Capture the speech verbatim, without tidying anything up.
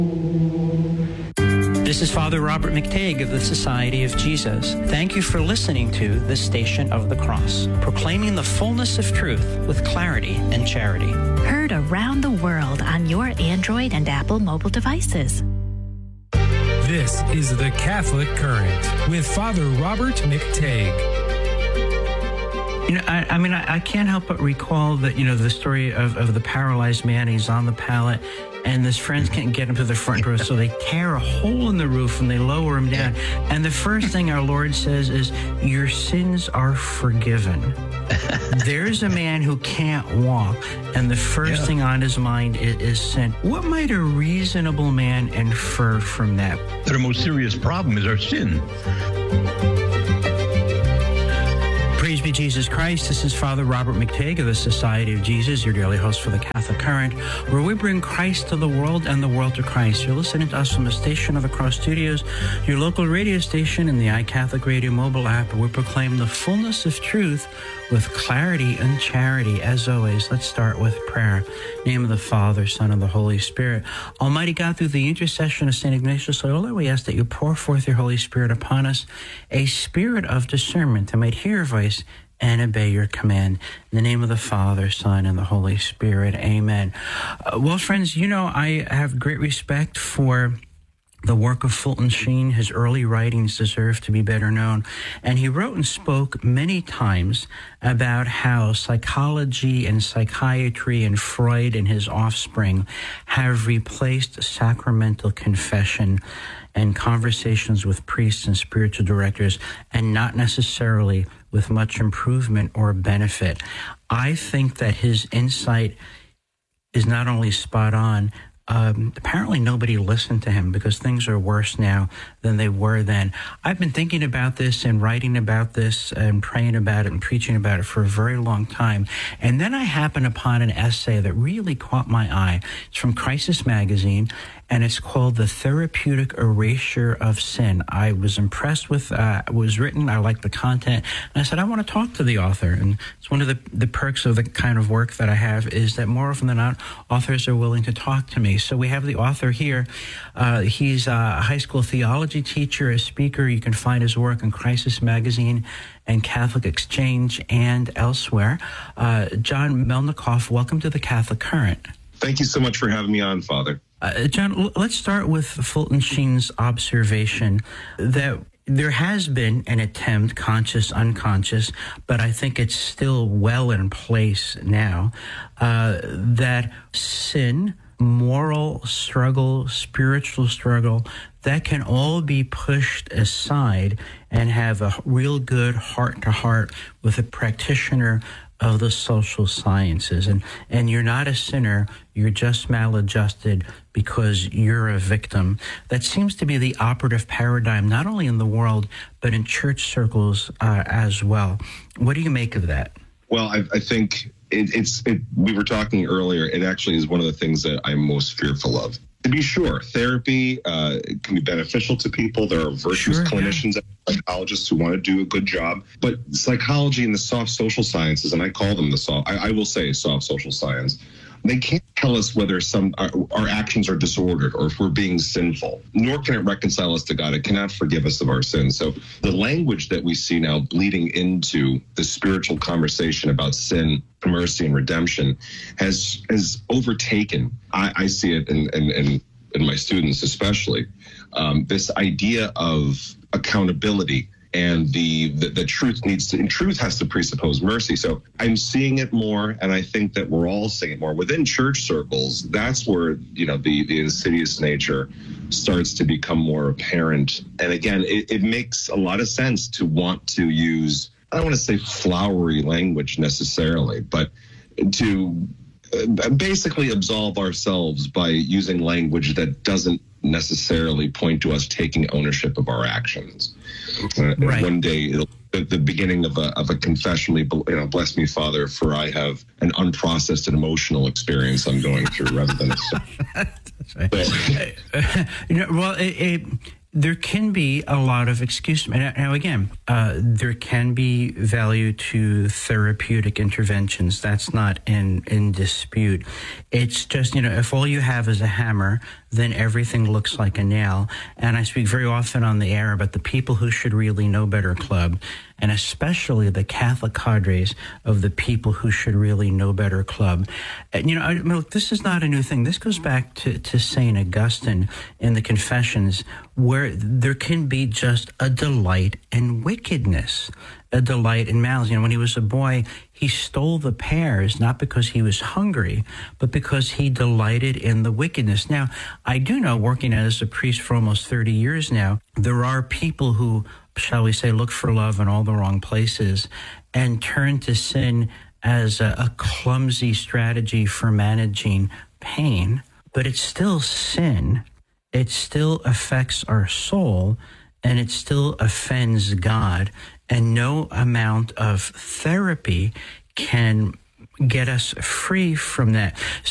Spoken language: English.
This is Father Robert McTague of the Society of Jesus. Thank you for listening to The Station of the Cross, proclaiming the fullness of truth with clarity and charity. Heard around the world on your Android and Apple mobile devices. This is The Catholic Current with Father Robert McTague. You know, I, I mean, I, I can't help but recall that, you know, the story of, of the paralyzed man. He's on the pallet, and his friends can't get him to the front row, so they tear a hole in the roof and they lower him down. And the first thing our Lord says is, your sins are forgiven. There's a man who can't walk, and the first yeah. thing on his mind is, is sin. What might a reasonable man infer from that? The most serious problem is our sin. Praise be Jesus Christ. This is Father Robert McTague of the Society of Jesus, your daily host for the Catholic Current, where we bring Christ to the world and the world to Christ. You're listening to us from the Station of the Cross Studios, your local radio station, and the iCatholic Radio mobile app, where we proclaim the fullness of truth with clarity and charity. As always, let's start with prayer. In the name of the Father, Son, and the Holy Spirit. Almighty God, through the intercession of Saint Ignatius Loyola, we ask that you pour forth your Holy Spirit upon us, a spirit of discernment that might hear your voice and obey your command. In the name of the Father, Son, and the Holy Spirit. Amen. Uh, well, friends, you know, I have great respect for the work of Fulton Sheen. His early writings deserve to be better known. And he wrote and spoke many times about how psychology and psychiatry and Freud and his offspring have replaced sacramental confession and conversations with priests and spiritual directors, and not necessarily with much improvement or benefit. I think that his insight is not only spot on, Um, apparently nobody listened to him, because things are worse now than they were then. I've been thinking about this and writing about this and praying about it and preaching about it for a very long time. And then I happened upon an essay that really caught my eye. It's from Crisis Magazine, and it's called The Therapeutic Erasure of Sin. I was impressed with uh, it was written. I liked the content. And I said, I want to talk to the author. And it's one of the, the perks of the kind of work that I have, is that more often than not, authors are willing to talk to me. So we have the author here. Uh, he's a high school theology teacher, a speaker. You can find his work in Crisis Magazine and Catholic Exchange and elsewhere. Uh, John Melnikoff, welcome to the Catholic Current. Thank you so much for having me on, Father. Uh, John, l- let's start with Fulton Sheen's observation that there has been an attempt, conscious, unconscious, but I think it's still well in place now, uh, that sin, moral struggle, spiritual struggle, that can all be pushed aside and have a real good heart-to-heart with a practitioner of the social sciences. And and you're not a sinner, you're just maladjusted because you're a victim. That seems to be the operative paradigm, not only in the world, but in church circles uh, as well. What do you make of that? Well, I, I think it, it's, it, we were talking earlier, it actually is one of the things that I'm most fearful of. To be sure, therapy uh, can be beneficial to people. There are virtuous sure, clinicians yeah. and psychologists who want to do a good job. But psychology and the soft social sciences, and I call them the soft, I, I will say soft social science, they can't tell us whether some our, our actions are disordered or if we're being sinful, nor can it reconcile us to God. It cannot forgive us of our sins. So the language that we see now bleeding into the spiritual conversation about sin, mercy, and redemption has has overtaken, I, I see it in, in, in, in my students especially, um, this idea of accountability. And the, the the truth needs to, and truth has to presuppose mercy. So I'm seeing it more, and I think that we're all seeing it more within church circles. That's where, you know, the, the insidious nature starts to become more apparent. And again, it, it makes a lot of sense to want to use, I don't want to say flowery language necessarily, but to basically absolve ourselves by using language that doesn't necessarily point to us taking ownership of our actions. Uh, right. And one day, it'll, at the beginning of a of a confession, you know, bless me, Father, for I have an unprocessed and emotional experience I'm going through, rather than a. That's right. But, you know, well, it, it, there can be a lot of excuse. Now, again, uh, there can be value to therapeutic interventions. That's not in, in dispute. It's just, you know, if all you have is a hammer, then everything looks like a nail. And I speak very often on the air about the People Who Should Really Know Better Club, and especially the Catholic cadres of the People Who Should Really Know Better Club. And, you know, I mean, look, this is not a new thing. This goes back to, to Saint Augustine in the Confessions, where there can be just a delight in wickedness, a delight in malice. You know, when he was a boy, he stole the pears, not because he was hungry, but because he delighted in the wickedness. Now, I do know, working as a priest for almost thirty years now, there are people who, shall we say, look for love in all the wrong places and turn to sin as a, a clumsy strategy for managing pain. But it's still sin. It still affects our soul, and it still offends God. And no amount of therapy can get us free from that.